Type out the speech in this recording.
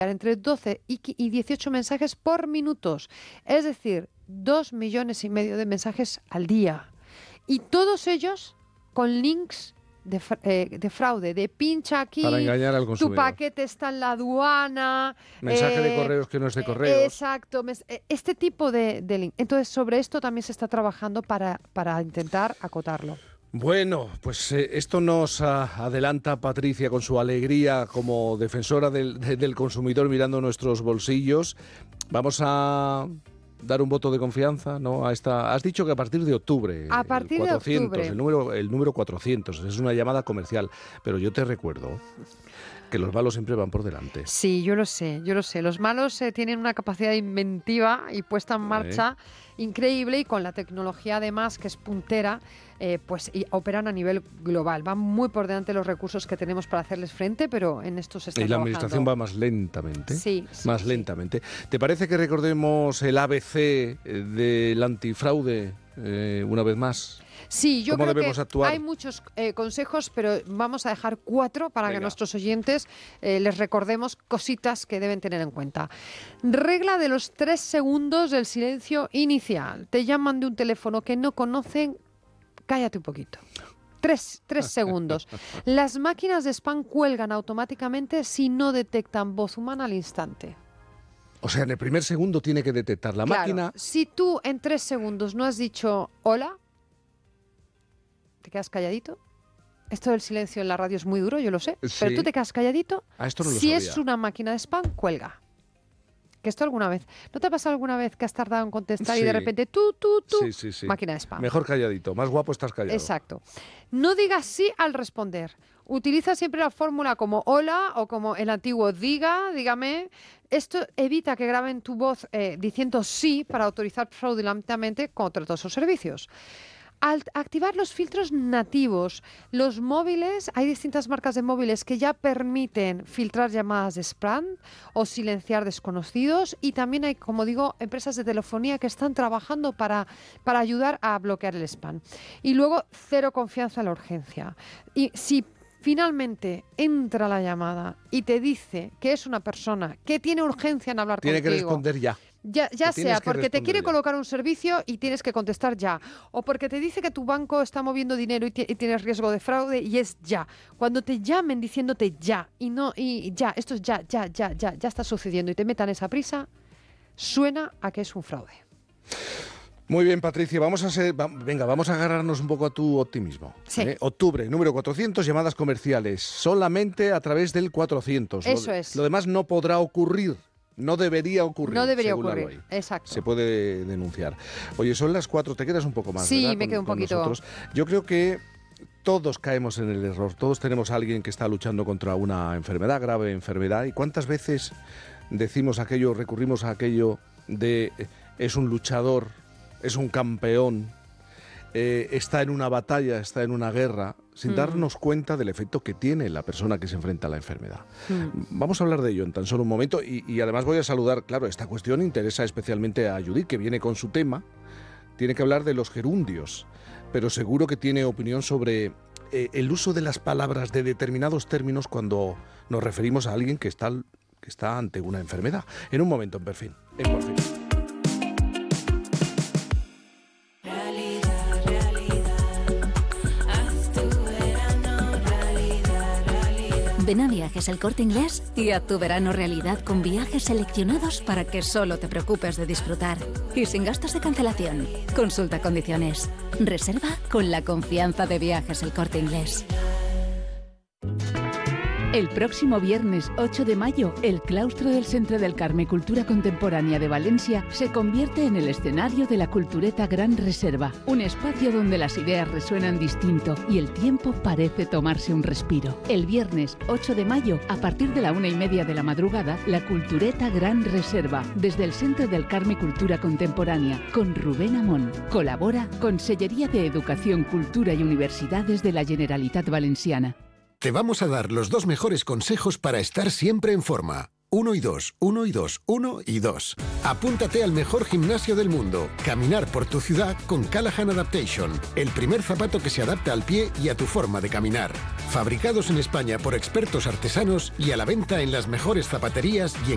entre 12 y 18 mensajes por minuto, es decir, 2,5 millones de mensajes al día. Y todos ellos con links de fraude, de pincha aquí, para engañar al consumidor. Tu paquete está en la aduana. Mensaje de correos que no es de correos. Exacto, este tipo de link. Entonces, sobre esto también se está trabajando para intentar acotarlo. Bueno, pues esto nos adelanta Patricia con su alegría como defensora del consumidor mirando nuestros bolsillos. Vamos a dar un voto de confianza, ¿no? Has dicho que a partir de octubre. A partir 400, de octubre. El número 400, es una llamada comercial. Pero yo te recuerdo que los malos siempre van por delante. Sí, yo lo sé. Los malos tienen una capacidad inventiva y puesta en marcha increíble, y con la tecnología además que es puntera, y operan a nivel global. Van muy por delante los recursos que tenemos para hacerles frente, pero en esto se está trabajando. Y la administración va más lentamente. Sí. Lentamente. ¿Te parece que recordemos el ABC del antifraude una vez más? Sí, yo creo que actuar? Hay muchos consejos, pero vamos a dejar 4 para que nuestros oyentes les recordemos cositas que deben tener en cuenta. Regla de los 3 segundos del silencio inicial. Te llaman de un teléfono que no conocen, cállate un poquito. 3 segundos. Las máquinas de spam cuelgan automáticamente si no detectan voz humana al instante. O sea, en el primer segundo tiene que detectar la máquina. Si tú en 3 segundos no has dicho hola, te quedas calladito. Esto del silencio en la radio es muy duro, yo lo sé. Sí. Pero tú te quedas calladito. Esto no lo si sabía. Es una máquina de spam, cuelga. Que esto alguna vez. ¿No te ha pasado alguna vez que has tardado en contestar y de repente tú, sí. máquina de spam? Mejor calladito, más guapo estás callado. Exacto. No digas sí al responder. Utiliza siempre la fórmula como hola o como el antiguo dígame. Esto evita que graben tu voz diciendo sí para autorizar fraudulentamente contratos o servicios. Al activar los filtros nativos, los móviles, hay distintas marcas de móviles que ya permiten filtrar llamadas de spam o silenciar desconocidos, y también hay, como digo, empresas de telefonía que están trabajando para ayudar a bloquear el spam. Y luego, 0 confianza en la urgencia. Y si finalmente entra la llamada y te dice que es una persona que tiene urgencia en hablar contigo, tiene que responder ya. Ya sea porque te quiere colocar un servicio y tienes que contestar ya, o porque te dice que tu banco está moviendo dinero y tienes riesgo de fraude, y es ya. Cuando te llamen diciéndote ya esto es ya está sucediendo, y te metan esa prisa, suena a que es un fraude. Muy bien, Patricia, vamos a agarrarnos un poco a tu optimismo. Sí. Octubre, número 400, llamadas comerciales, solamente a través del 400. Eso es. Lo demás no podrá ocurrir. No debería ocurrir. No debería ocurrir, exacto. Se puede denunciar. Oye, son las 4, te quedas un poco más, Sí, ¿verdad? me quedo un poquito. Nosotros. Yo creo que todos caemos en el error, todos tenemos a alguien que está luchando contra una enfermedad, grave enfermedad, y cuántas veces recurrimos a aquello de es un luchador, es un campeón, está en una batalla, está en una guerra, sin darnos cuenta del efecto que tiene la persona que se enfrenta a la enfermedad. Vamos a hablar de ello en tan solo un momento, y además voy a saludar, claro, esta cuestión interesa especialmente a Judith, que viene con su tema. Tiene que hablar de los gerundios, pero seguro que tiene opinión sobre el uso de las palabras de determinados términos cuando nos referimos a alguien que está ante una enfermedad. En un momento, en Perfil. Ven a Viajes El Corte Inglés y haz tu verano realidad con viajes seleccionados para que solo te preocupes de disfrutar. Y sin gastos de cancelación. Consulta condiciones. Reserva con la confianza de Viajes El Corte Inglés. El próximo viernes 8 de mayo, el claustro del Centre del Carme Cultura Contemporánea de Valencia se convierte en el escenario de la Cultureta Gran Reserva, un espacio donde las ideas resuenan distinto y el tiempo parece tomarse un respiro. El viernes 8 de mayo, a partir de la 1:30 de la madrugada, la Cultureta Gran Reserva, desde el Centre del Carme Cultura Contemporánea, con Rubén Amón. Colabora Consellería de Educación, Cultura y Universidades de la Generalitat Valenciana. Te vamos a dar los 2 mejores consejos para estar siempre en forma. 1 y 2, 1 y 2, 1 y 2. Apúntate al mejor gimnasio del mundo. Caminar por tu ciudad con Callahan Adaptation. El primer zapato que se adapta al pie y a tu forma de caminar. Fabricados en España por expertos artesanos y a la venta en las mejores zapaterías y en